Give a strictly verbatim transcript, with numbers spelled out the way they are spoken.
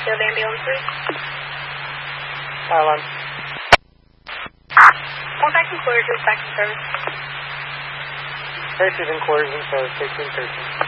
Field Ambulance three. Pylon. All back in quarters, back in service. Tracy's in quarters in service, sixteen thirteen.